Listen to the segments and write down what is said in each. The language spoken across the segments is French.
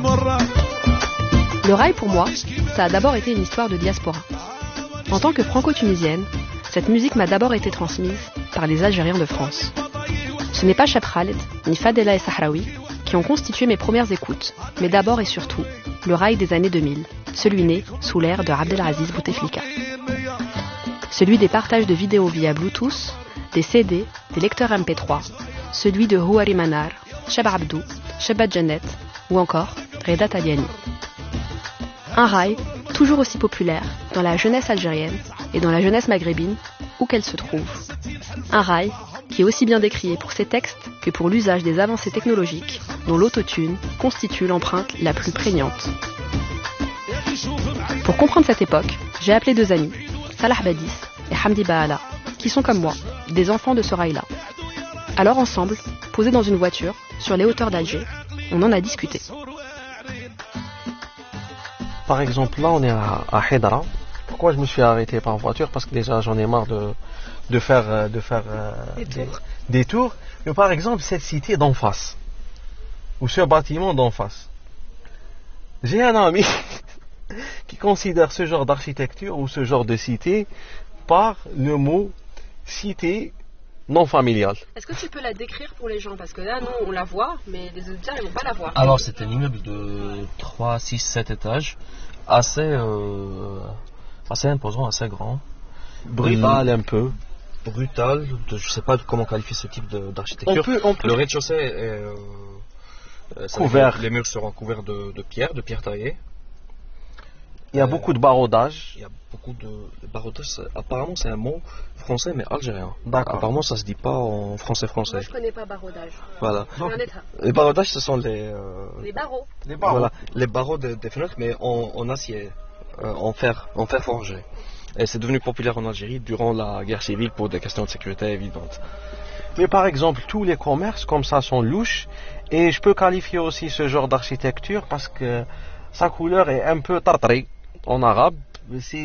Le rail, pour moi, ça a d'abord été une histoire de diaspora. En tant que franco-tunisienne, cette musique m'a d'abord été transmise par les Algériens de France. Ce n'est pas Cheb Khaled, ni Fadela et Sahraoui qui ont constitué mes premières écoutes, mais d'abord et surtout, le rail des années 2000, celui né sous l'ère de Abdelaziz Bouteflika. Celui des partages de vidéos via Bluetooth, des CD, des lecteurs MP3, celui de Houari Manar, Cheb Abdou, Cheba Janet ou encore Reda Taliani. Un rail toujours aussi populaire dans la jeunesse algérienne et dans la jeunesse maghrébine, où qu'elle se trouve. Un rail qui est aussi bien décrié pour ses textes que pour l'usage des avancées technologiques dont l'autotune constitue l'empreinte la plus prégnante. Pour comprendre cette époque, j'ai appelé deux amis, Salah Badis et Hamdi Bahala, qui sont comme moi, des enfants de ce rail-là. Alors ensemble, posés dans une voiture, sur les hauteurs d'Alger, on en a discuté. Par exemple, là, on est à Haidara. Pourquoi je me suis arrêté par voiture? Parce que déjà, j'en ai marre de faire des tours. Mais par exemple, cette cité d'en face, ou ce bâtiment d'en face, j'ai un ami qui considère ce genre d'architecture ou ce genre de cité par le mot cité non familiale. Est-ce que tu peux la décrire pour les gens? Parce que là, nous, on la voit, mais les auditeurs, ils ne vont pas la voir. Alors, c'est un immeuble de 3, 6, 7 étages, assez imposant, assez grand. Brutal un peu. Brutal, je ne sais pas comment qualifier ce type d'architecture. On peut. Le rez-de-chaussée est couvert. Les murs seront couverts de pierre taillée. Il y a beaucoup de baroudage. Il y a beaucoup de baroudage. Apparemment, c'est un mot français, mais algérien. D'accord. Apparemment, ça se dit pas en français. Moi, je ne connais pas baroudage. Voilà. Donc, Les baraudages, ce sont les barreaux. Voilà, les barreaux des fenêtres, mais en acier, en fer forgé. Et c'est devenu populaire en Algérie durant la guerre civile pour des questions de sécurité évidentes. Mais par exemple, tous les commerces comme ça sont louches. Et je peux qualifier aussi ce genre d'architecture parce que sa couleur est un peu tartari en arabe. C'est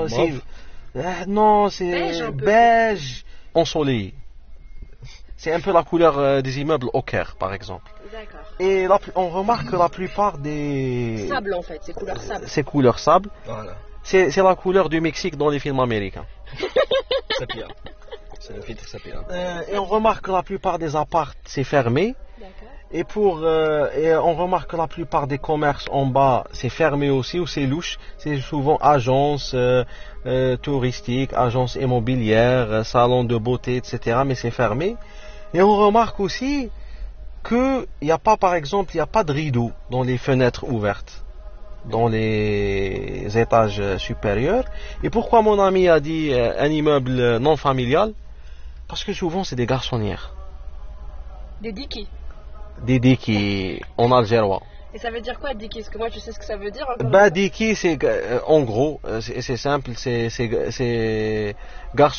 beige ensoleillé. C'est un peu la couleur des immeubles au Caire, par exemple. D'accord. Et on remarque que la plupart des... Sable, en fait, c'est couleur sable. C'est couleur sable. Voilà. C'est la couleur du Mexique dans les films américains. Sépia. C'est le filtre sépia. Et on remarque que la plupart des apparts, c'est fermé. D'accord. Et on remarque que la plupart des commerces en bas, c'est fermé aussi ou c'est louche. C'est souvent agences touristiques, agences immobilières, salons de beauté, etc. Mais c'est fermé. Et on remarque aussi qu'il n'y a pas, par exemple, il n'y a pas de rideau dans les fenêtres ouvertes, dans les étages supérieurs. Et pourquoi mon ami a dit un immeuble non familial? Parce que souvent c'est des garçonnières. Des dikis. Des dikis en algérois. Et ça veut dire quoi, diki? Parce que moi, tu sais ce que ça veut dire? Diki, c'est en gros, c'est simple, c'est garçon.